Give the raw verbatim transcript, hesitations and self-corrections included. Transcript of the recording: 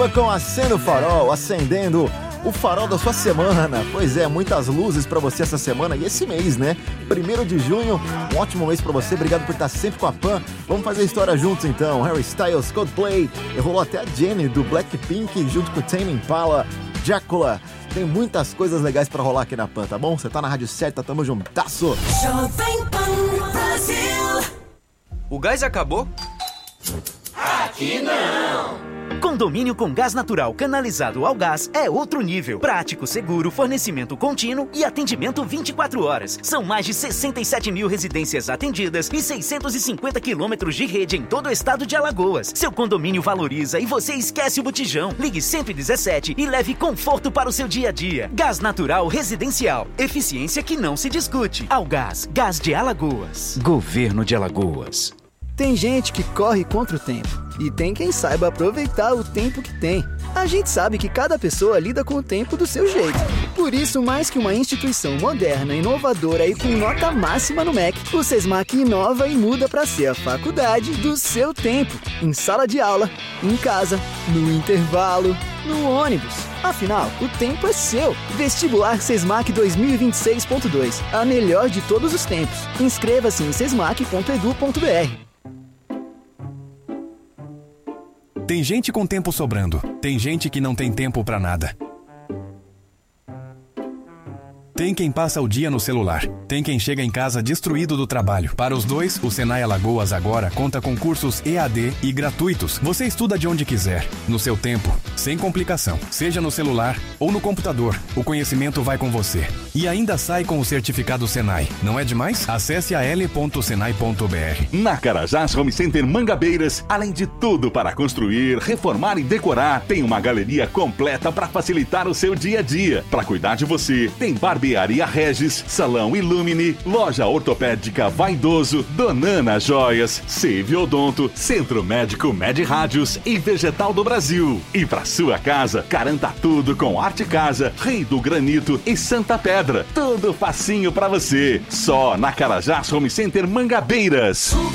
Com Acenda o Farol, acendendo o farol da sua semana. Pois é, muitas luzes pra você essa semana e esse mês, né? Primeiro de junho, um ótimo mês pra você. Obrigado por estar sempre com a Pan. Vamos fazer a história juntos então. Harry Styles, Coldplay, rolou até a Jennie do Blackpink junto com o Tame Impala, Drácula. Tem muitas coisas legais pra rolar aqui na Pan, tá bom? Você tá na rádio certa, tamo juntasso. Jovem Pan Brasil. O gás acabou? Aqui não! Condomínio com gás natural canalizado ao gás é outro nível. Prático, seguro, fornecimento contínuo e atendimento vinte e quatro horas. São mais de sessenta e sete mil residências atendidas e seiscentos e cinquenta quilômetros de rede em todo o estado de Alagoas. Seu condomínio valoriza e você esquece o botijão. Ligue cento e dezessete e leve conforto para o seu dia a dia. Gás natural residencial. Eficiência que não se discute. Algás, Gás de Alagoas. Governo de Alagoas. Tem gente que corre contra o tempo e tem quem saiba aproveitar o tempo que tem. A gente sabe que cada pessoa lida com o tempo do seu jeito. Por isso, mais que uma instituição moderna, inovadora e com nota máxima no M E C, o SESMAC inova e muda para ser a faculdade do seu tempo. Em sala de aula, em casa, no intervalo, no ônibus. Afinal, o tempo é seu. Vestibular SESMAC dois mil e vinte e seis ponto dois. A melhor de todos os tempos. Inscreva-se em sesmac ponto edu ponto br. Tem gente com tempo sobrando. Tem gente que não tem tempo pra nada. Tem quem passa o dia no celular. Tem quem chega em casa destruído do trabalho. Para os dois, o Senai Alagoas agora conta com cursos E A D e gratuitos. Você estuda de onde quiser, no seu tempo, sem complicação. Seja no celular ou no computador, o conhecimento vai com você. E ainda sai com o certificado Senai. Não é demais? Acesse a l ponto senai ponto br. Na Carajás Home Center Mangabeiras, além de tudo para construir, reformar e decorar, tem uma galeria completa para facilitar o seu dia a dia. Para cuidar de você, tem Barbearia Regis, Salão Illumine, Loja Ortopédica Vaidoso, Donana Joias, Save Odonto, Centro Médico Med Rádios e Vegetal do Brasil. E para sua casa, garanta tudo com Arte Casa, Rei do Granito e Santa Pedra. Tudo facinho para você. Só na Carajás Home Center Mangabeiras.